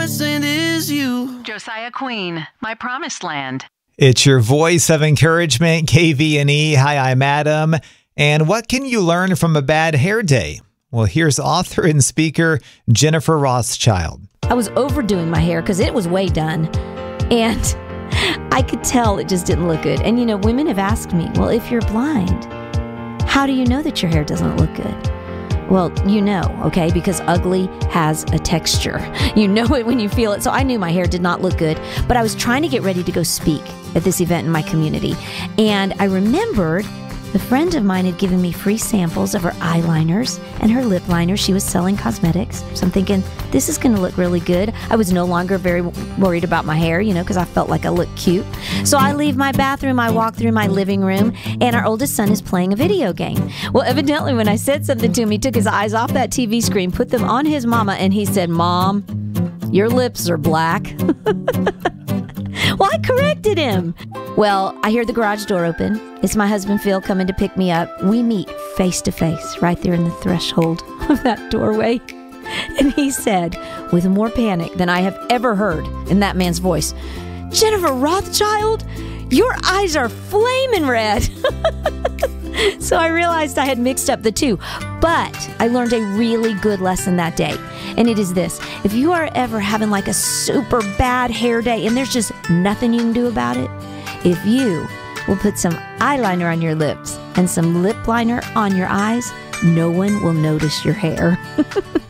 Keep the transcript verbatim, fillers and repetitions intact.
blessing is you. Josiah Queen, My Promised Land. It's your voice of encouragement, K V N E. Hi, I'm Adam. And what can you learn from a bad hair day? Well, here's author and speaker Jennifer Rothschild. I was overdoing my hair because it was way done. And I could tell it just didn't look good. And, you know, women have asked me, well, if you're blind, how do you know that your hair doesn't look good? Well, you know, okay, because ugly has a texture. You know it when you feel it. So I knew my hair did not look good, but I was trying to get ready to go speak at this event in my community. And I remembered a friend of mine had given me free samples of her eyeliners and her lip liners. She was selling cosmetics. So I'm thinking, this is going to look really good. I was no longer very worried about my hair, you know, because I felt like I looked cute. So I leave my bathroom, I walk through my living room, and our oldest son is playing a video game. Well, evidently, when I said something to him, he took his eyes off that T V screen, put them on his mama, and he said, "Mom, your lips are black." Well, I corrected him. Well, I hear the garage door open. It's my husband, Phil, coming to pick me up. We meet face to face right there in the threshold of that doorway. And he said, with more panic than I have ever heard in that man's voice, "Jennifer Rothschild, your eyes are flaming red." So I realized I had mixed up the two. But I learned a really good lesson that day. And it is this. If you are ever having like a super bad hair day and there's just nothing you can do about it, if you will put some eyeliner on your lips and some lip liner on your eyes, no one will notice your hair.